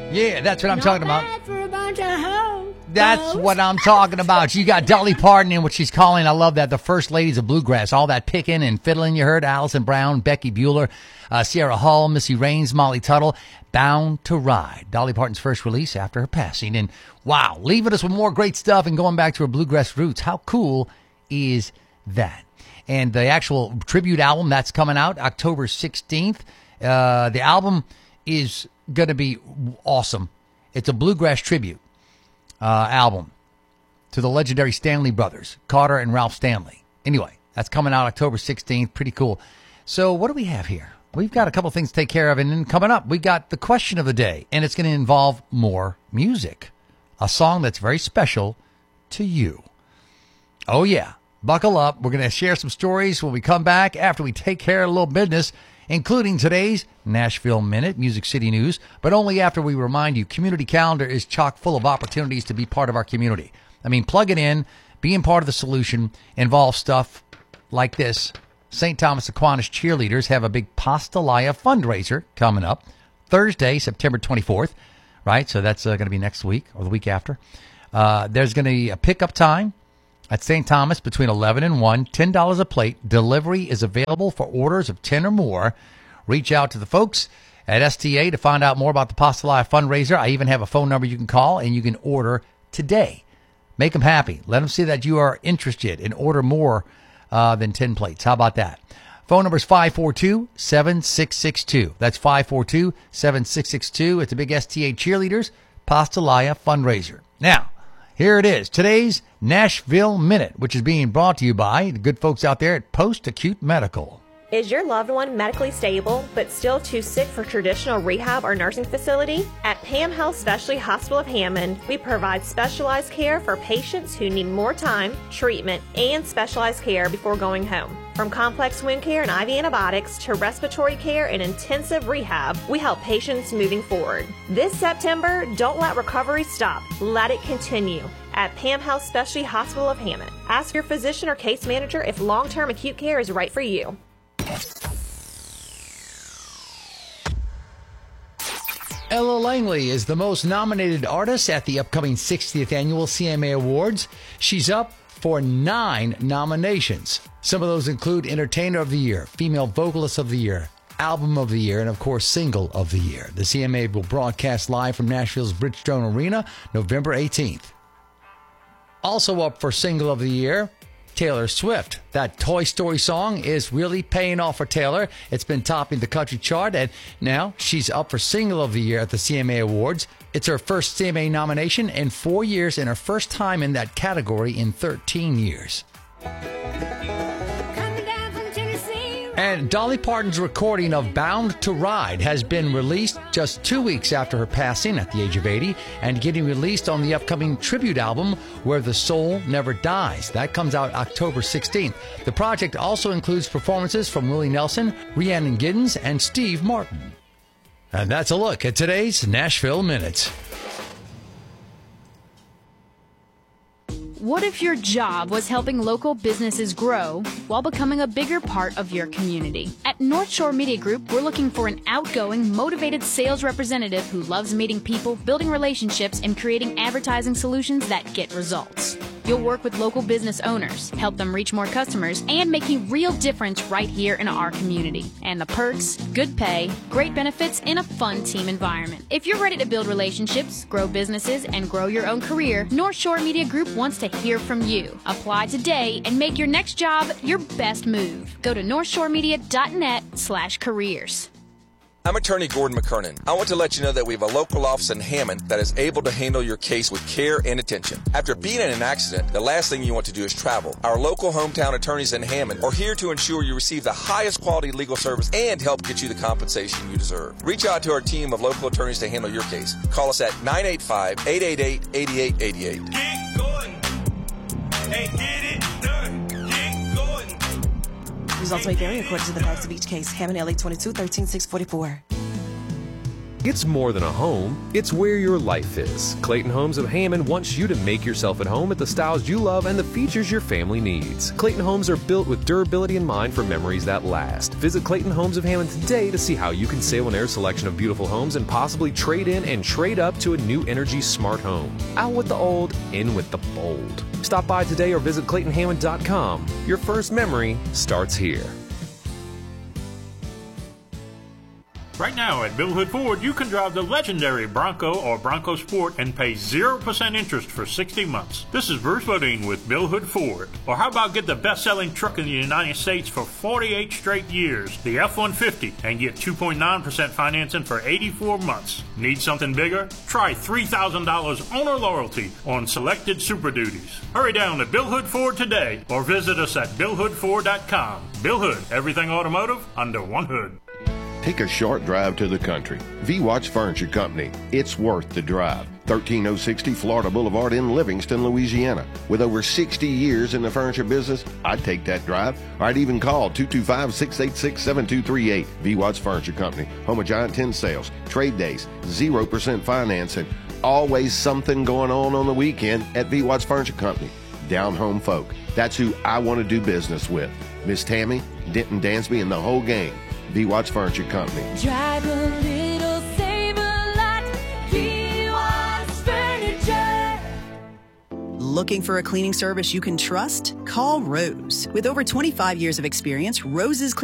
Yeah, that's what I'm talking about. Bad for a bunch of hoes. That's what I'm talking about. You got Dolly Parton in what she's calling, I love that, the first ladies of bluegrass. All that picking and fiddling you heard. Allison Brown, Becky Bueller, Sierra Hull, Missy Raines, Molly Tuttle. Bound to Ride. Dolly Parton's first release after her passing. And wow, leaving us with more great stuff and going back to her bluegrass roots. How cool is that? And the actual tribute album, that's coming out October 16th. The album is going to be awesome. It's a bluegrass tribute album to the legendary Stanley brothers, Carter and Ralph Stanley. Anyway, that's coming out October 16th. Pretty cool. So what do we have here? We've got a couple things to take care of. And then coming up, we got the question of the day. And it's going to involve more music. A song that's very special to you. Oh, yeah. Buckle up. We're going to share some stories when we come back after we take care of a little business, including today's Nashville Minute, Music City News, but only after we remind you Community Calendar is chock full of opportunities to be part of our community. I mean, plug it in, being part of the solution involves stuff like this. St. Thomas Aquinas cheerleaders have a big Pastalaya fundraiser coming up Thursday, September 24th, right? So that's going to be next week or the week after. There's going to be a pickup time at St. Thomas between 11 and 1, $10 a plate. Delivery is available for orders of 10 or more. Reach out to the folks at STA to find out more about the Pastalaya fundraiser. I even have a phone number you can call, and you can order today. Make them happy. Let them see that you are interested and order more than 10 plates. How about that? Phone number is 542-7662. That's 542-7662. It's a big STA Cheerleaders Pastalaya fundraiser. Now, here it is. Today's Nashville Minute, which is being brought to you by the good folks out there at Post Acute Medical. Is your loved one medically stable but still too sick for traditional rehab or nursing facility? At Pam Health Specialty Hospital of Hammond, we provide specialized care for patients who need more time, treatment, and specialized care before going home. From complex wound care and IV antibiotics to respiratory care and intensive rehab, we help patients moving forward. This September, don't let recovery stop. Let it continue. At Pam Health Specialty Hospital of Hammond. Ask your physician or case manager if long-term acute care is right for you. Ella Langley is the most nominated artist at the upcoming 60th Annual CMA Awards. She's up for 9 nominations. Some of those include Entertainer of the Year, Female Vocalist of the Year, Album of the Year, and of course, Single of the Year. The CMA will broadcast live from Nashville's Bridgestone Arena, November 18th. Also up for Single of the Year, Taylor Swift. That Toy Story song is really paying off for Taylor. It's been topping the country chart, and now she's up for Single of the Year at the CMA Awards. It's her first CMA nomination in 4 years and her first time in that category in 13 years. And Dolly Parton's recording of Bound to Ride has been released just 2 weeks after her passing at the age of 80 and getting released on the upcoming tribute album Where the Soul Never Dies. That comes out October 16th. The project also includes performances from Willie Nelson, Rhiannon Giddens, and Steve Martin. And that's a look at today's Nashville Minute. What if your job was helping local businesses grow while becoming a bigger part of your community? At North Shore Media Group, we're looking for an outgoing, motivated sales representative who loves meeting people, building relationships, and creating advertising solutions that get results. You'll work with local business owners, help them reach more customers, and make a real difference right here in our community. And the perks, good pay, great benefits, and a fun team environment. If you're ready to build relationships, grow businesses, and grow your own career, North Shore Media Group wants to hear from you. Apply today and make your next job your best move. Go to northshoremedia.net/careers. I'm attorney Gordon McKernan. I want to let you know that we have a local office in Hammond that is able to handle your case with care and attention. After being in an accident, the last thing you want to do is travel. Our local hometown attorneys in Hammond are here to ensure you receive the highest quality legal service and help get you the compensation you deserve. Reach out to our team of local attorneys to handle your case. Call us at 985-888-8888. Get going. Hey, get it done. Get going. Results may vary according to the facts of each case. Hammond, LA 22-13644. It's more than a home, it's where your life is. Clayton Homes of Hammond wants you to make yourself at home at the styles you love and the features your family needs. Clayton Homes are built with durability in mind for memories that last. Visit Clayton Homes of Hammond today to see how you can save on their selection of beautiful homes and possibly trade in and trade up to a new energy smart home. Out with the old, in with the bold. Stop by today or visit ClaytonHammond.com. Your first memory starts here. Right now at Bill Hood Ford, you can drive the legendary Bronco or Bronco Sport and pay 0% interest for 60 months. This is Bruce Bodine with Bill Hood Ford. Or how about get the best-selling truck in the United States for 48 straight years, the F-150, and get 2.9% financing for 84 months. Need something bigger? Try $3,000 owner loyalty on selected Super Duties. Hurry down to Bill Hood Ford today or visit us at BillHoodFord.com. Bill Hood, everything automotive under one hood. Take a short drive to the country. V-Watch Furniture Company. It's worth the drive. 13060 Florida Boulevard in Livingston, Louisiana. With over 60 years in the furniture business, I'd take that drive. Or I'd even call 225-686-7238. V-Watch Furniture Company. Home of Giant 10 sales, trade days, 0% financing. Always something going on the weekend at V-Watch Furniture Company. Down home folk. That's who I want to do business with. Miss Tammy, Denton Dansby, and the whole gang. V-Watch Furniture Company. Drive a little, save a lot. V-Watch Furniture. Looking for a cleaning service you can trust? Call Rose. With over 25 years of experience, Rose's